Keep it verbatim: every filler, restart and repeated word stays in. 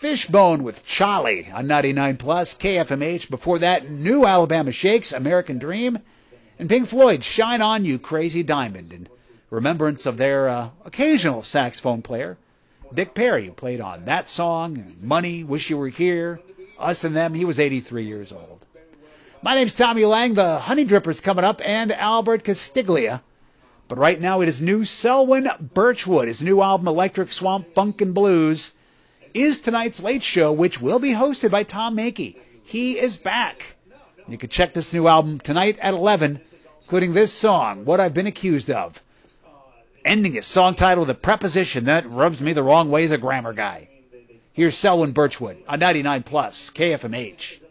Fishbone with Charlie on ninety-nine plus K F M H. Before that, New Alabama Shakes, American Dream, and Pink Floyd's Shine On You Crazy Diamond, in remembrance of their uh, occasional saxophone player, Dick Perry, who played on that song, Money, Wish You Were Here, Us and Them. He was eighty-three years old. My name's Tommy Lang. The Honey Drippers coming up, and Albert Castiglia. But right now it is new Selwyn Birchwood. His new album, Electric Swamp Funk and Blues, is tonight's Late Show, which will be hosted by Tom Mankey. He is back. You can check this new album tonight at eleven, including this song, What I've Been Accused Of. Ending his song title with a preposition that rubs me the wrong way as a grammar guy. Here's Selwyn Birchwood on ninety-nine plus K F M H.